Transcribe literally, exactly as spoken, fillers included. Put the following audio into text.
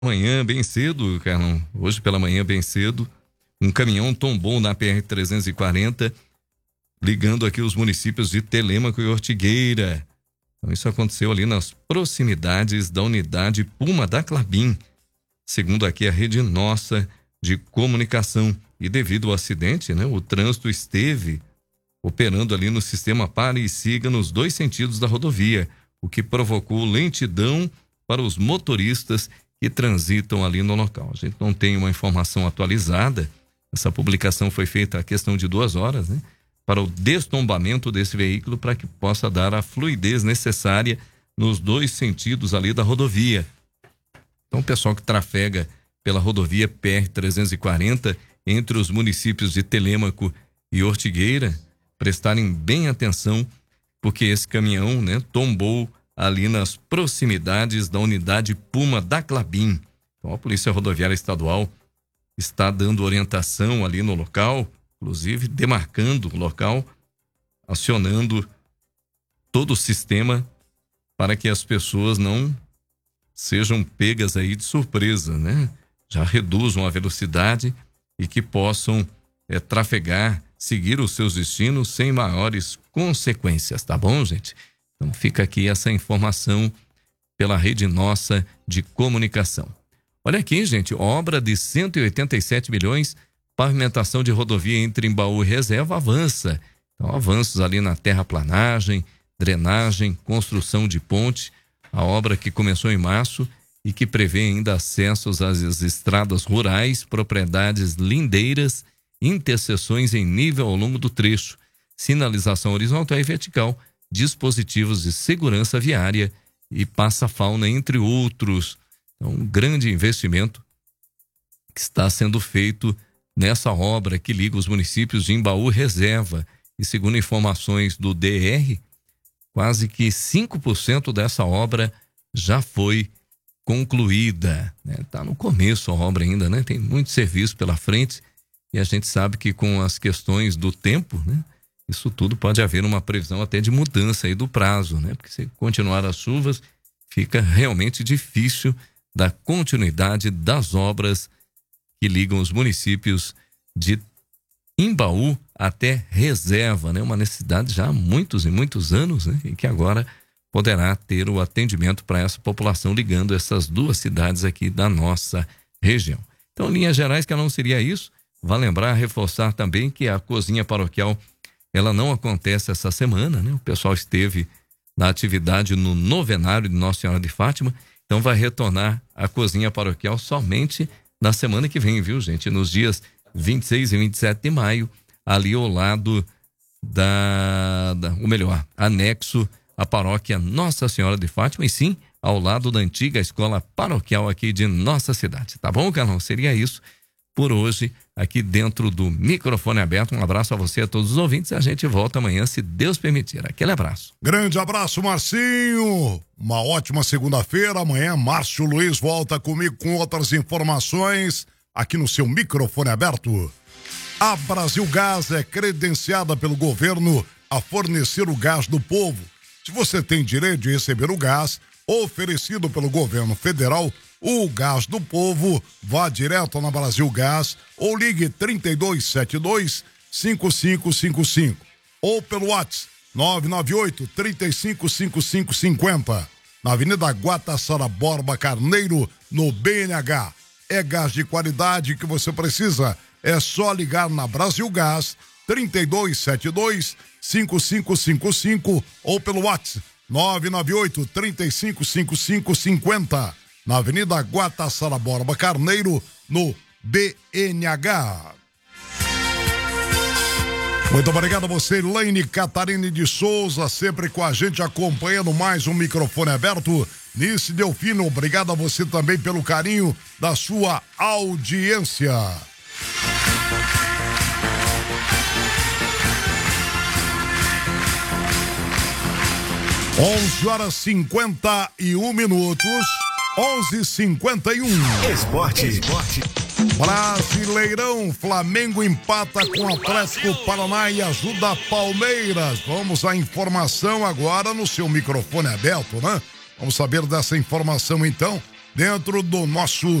Manhã bem cedo, Carlão, hoje pela manhã bem cedo, um caminhão tombou na P R trezentos e quarenta, ligando aqui os municípios de Telêmaco e Ortigueira. Então isso aconteceu ali nas proximidades da unidade Puma da Clabin, segundo aqui a Rede Nossa de Comunicação. E devido ao acidente, né, o trânsito esteve operando ali no sistema pare e siga nos dois sentidos da rodovia, o que provocou lentidão para os motoristas que transitam ali no local. A gente não tem uma informação atualizada. Essa publicação foi feita a questão de duas horas, né? Para o destombamento desse veículo, para que possa dar a fluidez necessária nos dois sentidos ali da rodovia. Então, o pessoal que trafega pela rodovia P R trezentos e quarenta entre os municípios de Telêmaco e Ortigueira, prestarem bem atenção, porque esse caminhão, né, tombou ali nas proximidades da unidade Puma da Clabin. Então a Polícia Rodoviária Estadual está dando orientação ali no local, inclusive demarcando o local, acionando todo o sistema para que as pessoas não sejam pegas aí de surpresa, né? Já reduzam a velocidade e que possam é, trafegar, seguir os seus destinos sem maiores consequências, tá bom, gente? Então fica aqui essa informação pela Rede Nossa de Comunicação. Olha aqui, gente, obra de cento e oitenta e sete milhões, pavimentação de rodovia entre Imbaú e Reserva avança. Então avanços ali na terraplanagem, drenagem, construção de ponte, a obra que começou em março e que prevê ainda acessos às estradas rurais, propriedades lindeiras, interseções em nível ao longo do trecho, sinalização horizontal e vertical, dispositivos de segurança viária e passa-fauna, entre outros. Então, um grande investimento que está sendo feito nessa obra que liga os municípios de Imbaú e Reserva. E segundo informações do D R, quase que cinco por cento dessa obra já foi concluída. Está, né? No começo a obra ainda, né? Tem muito serviço pela frente e a gente sabe que com as questões do tempo, né? Isso tudo pode haver uma previsão até de mudança aí do prazo, né? Porque se continuar as chuvas, fica realmente difícil da continuidade das obras que ligam os municípios de Imbaú até Reserva, né? Uma necessidade já há muitos e muitos anos, né? E que agora poderá ter o atendimento para essa população ligando essas duas cidades aqui da nossa região. Então, em linhas gerais, que não seria isso. Vai lembrar, reforçar também que a cozinha paroquial ela não acontece essa semana, né? O pessoal esteve na atividade no novenário de Nossa Senhora de Fátima, então vai retornar a cozinha paroquial somente na semana que vem, viu, gente? Nos dias vinte e seis e vinte e sete de maio, ali ao lado da, da ou melhor, anexo à paróquia Nossa Senhora de Fátima, e sim, ao lado da antiga escola paroquial aqui de nossa cidade. Tá bom, Carlão? Seria isso por hoje, aqui dentro do microfone aberto. Um abraço a você, a todos os ouvintes. A gente volta amanhã, se Deus permitir. Aquele abraço. Grande abraço, Marcinho. Uma ótima segunda-feira. Amanhã, Márcio Luiz volta comigo com outras informações aqui no seu microfone aberto. A Brasil Gás é credenciada pelo governo a fornecer o gás do povo. Se você tem direito de receber o gás oferecido pelo governo federal, o gás do povo, vá direto na Brasil Gás ou ligue trinta e dois setenta e dois, cinquenta e cinco cinquenta e cinco ou pelo WhatsApp nove nove oito, trinta e cinco, cinquenta e cinco cinquenta, na Avenida Guatassara Borba Carneiro, no B N H. É gás de qualidade que você precisa. É só ligar na Brasil Gás trinta e dois setenta e dois, cinquenta e cinco cinquenta e cinco ou pelo WhatsApp nove nove oito, trinta e cinco, cinquenta e cinco cinquenta, na Avenida Guatassara Borba Carneiro, no B N H. Muito obrigado a você, Elaine Catarine de Souza, sempre com a gente, acompanhando mais um microfone aberto. Nice Delfino, obrigado a você também pelo carinho da sua audiência. onze horas e cinquenta e um minutos. onze e cinquenta e um. Esporte. Esporte. Brasileirão, Flamengo empata com o Atlético Paraná e ajuda Palmeiras. Vamos à informação agora no seu microfone aberto, né? Vamos saber dessa informação então. dentro do nosso